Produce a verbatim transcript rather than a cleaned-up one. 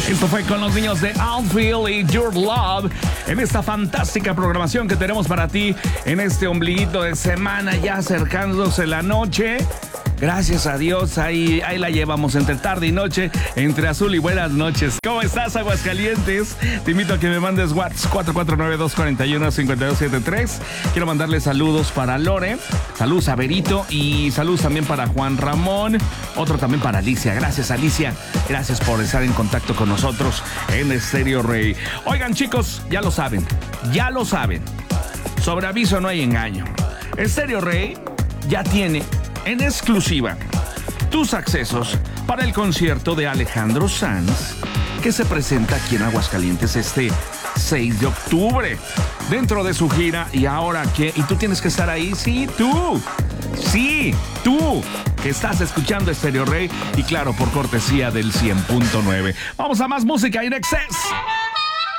Esto fue con los niños de Outfield y Your Love en esta fantástica programación que tenemos para ti en este ombliguito de semana, ya acercándose la noche. Gracias a Dios, ahí, ahí la llevamos entre tarde y noche, entre azul y buenas noches. ¿Cómo estás, Aguascalientes? Te invito a que me mandes WhatsApp cuatro cuatro nueve, dos cuatro uno, cinco dos siete tres. Quiero mandarle saludos para Lore, saludos a Berito y saludos también para Juan Ramón. Otro también para Alicia. Gracias, Alicia. Gracias por estar en contacto con nosotros en Estéreo Rey. Oigan, chicos, ya lo saben, ya lo saben. Sobre aviso no hay engaño. Estéreo Rey ya tiene en exclusiva tus accesos para el concierto de Alejandro Sanz, que se presenta aquí en Aguascalientes este seis de octubre, dentro de su gira. ¿Y ahora qué? ¿Y tú tienes que estar ahí? Sí, tú. Sí, tú, que estás escuchando Estéreo Rey, y claro, por cortesía del cien punto nueve. Vamos a más música in excess.